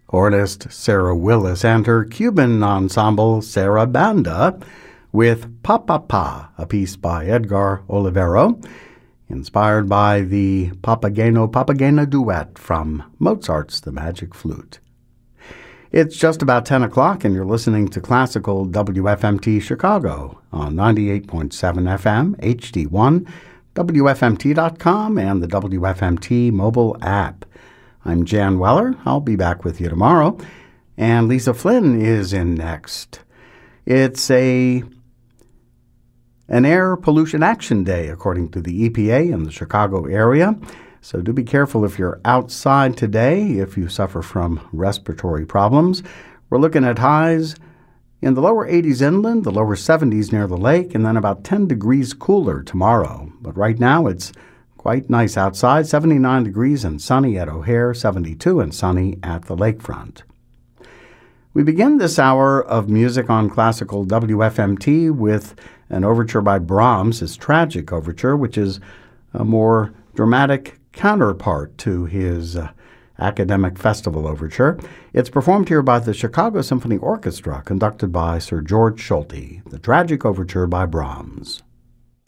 Hornist Sarah Willis and her Cuban ensemble Sarah Banda with Pa Pa Pa, a piece by Edgar Olivero, inspired by the Papageno duet from Mozart's The Magic Flute. It's just about 10 o'clock, and you're listening to Classical WFMT Chicago on 98.7 FM, HD1, WFMT.com, and the WFMT mobile app. I'm Jan Weller. I'll be back with you tomorrow. And Lisa Flynn is in next. It's an air pollution action day, according to the EPA in the Chicago area. So do be careful if you're outside today, if you suffer from respiratory problems. We're looking at highs in the lower 80s inland, the lower 70s near the lake, and then about 10 degrees cooler tomorrow. But right now it's quite nice outside, 79 degrees and sunny at O'Hare, 72 and sunny at the lakefront. We begin this hour of music on Classical WFMT with an overture by Brahms, his Tragic Overture, which is a more dramatic counterpart to his Academic Festival Overture. It's performed here by the Chicago Symphony Orchestra, conducted by Sir George Solti, the Tragic Overture by Brahms.